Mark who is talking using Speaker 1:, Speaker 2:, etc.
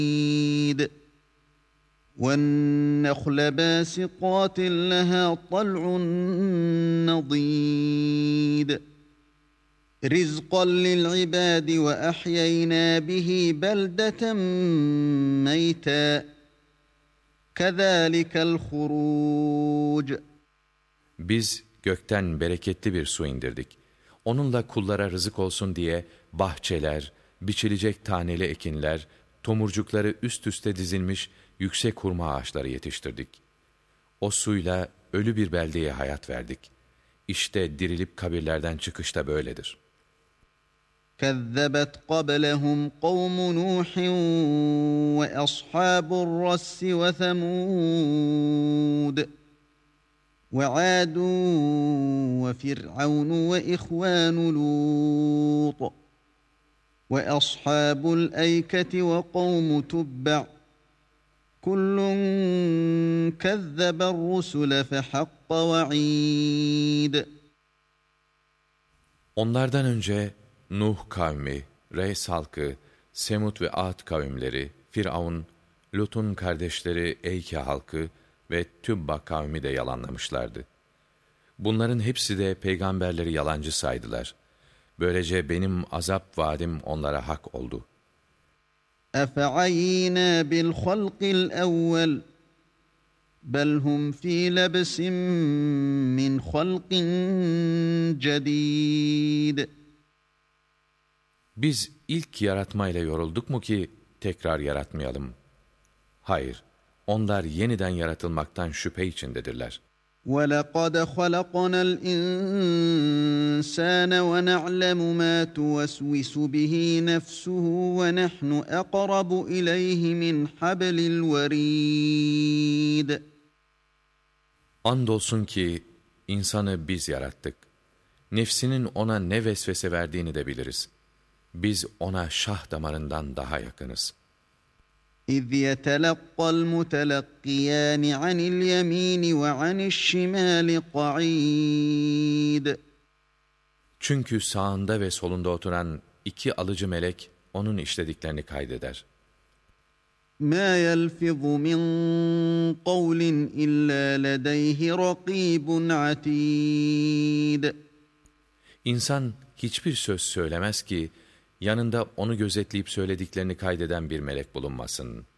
Speaker 1: وَالنَّخْلَ بَاسِقَاتٍ لَهَا طَلْعٌ نَضِيدٌ رِزْقًا لِلْعِبَادِ وَأَحْيَيْنَا بِهِ بَلْدَةً مَيْتًا كَذَٰلِكَ الْخُرُوجُ
Speaker 2: Biz gökten bereketli bir su indirdik. Onunla kullara rızık olsun diye bahçeler, biçilecek taneli ekinler, tomurcukları üst üste dizilmiş yüksek hurma ağaçları yetiştirdik. O suyla ölü bir beldeye hayat verdik. İşte dirilip kabirlerden çıkış da böyledir.
Speaker 1: كَذَّبَتْ قَبْلَهُمْ قَوْمُ نُوحٍ وَأَصْحَابُ الرَّسِّ وَثَمُودَ وَعَادٌ وَفِرْعَوْنُ وَإِخْوَانُ لُوطٍ وَأَصْحَابُ الْأَيْكَةِ وَقَوْمُ تُبَّعٍ كُلٌّ كَذَّبَ الرُّسُلَ فَحَقَّ وَعِيدٍ
Speaker 2: Onlardan önce Nuh kavmi, Reys halkı, Semud ve Ad kavimleri, Firavun, Lut'un kardeşleri Eyke halkı ve Tübba kavmi de yalanlamışlardı. Bunların hepsi de peygamberleri yalancı saydılar. Böylece benim azap vaadim onlara hak oldu.
Speaker 1: أَفَعَيِينَا بِالْخَلْقِ الْأَوَّلِ بَلْ هُمْ فِي لَبْسٍ مِّنْ خَلْقٍ جَدِيدٍ
Speaker 2: Biz ilk yaratmayla yorulduk mu ki tekrar yaratmayalım? Hayır, onlar yeniden yaratılmaktan şüphe içindedirler.
Speaker 1: وَلَقَدْ خَلَقْنَا الْإِنسَانَ وَنَعْلَمُ مَا تُوَسْوِسُ بِهِ نَفْسُهُ وَنَحْنُ أَقْرَبُ إِلَيْهِ مِنْ حَبْلِ الْوَرِيدِ
Speaker 2: Andolsun ki insanı biz yarattık. Nefsinin ona ne vesvese verdiğini de biliriz. Biz ona şah damarından daha yakınız.
Speaker 1: إِذْ يَتَلَقَّى الْمُتَلَقِّيَانِ عَنِ الْيَمِينِ وَعَنِ الشِّمَالِ قَعِيدٌ
Speaker 2: Çünkü sağında ve solunda oturan iki alıcı melek onun işlediklerini kaydeder.
Speaker 1: مَا يَلْفِظُ مِنْ قَوْلٍ إِلَّا لَدَيْهِ رَقِيبٌ عَتِيدٌ
Speaker 2: İnsan hiçbir söz söylemez ki yanında onu gözetleyip söylediklerini kaydeden bir melek bulunmasın.